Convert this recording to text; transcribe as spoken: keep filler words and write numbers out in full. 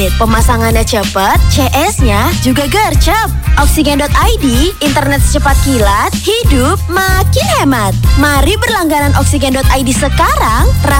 Pemasangannya cepat, C S-nya juga gercep. Oksigen dot I D, internet secepat kilat, hidup makin hemat. Mari berlangganan Oksigen dot I D sekarang,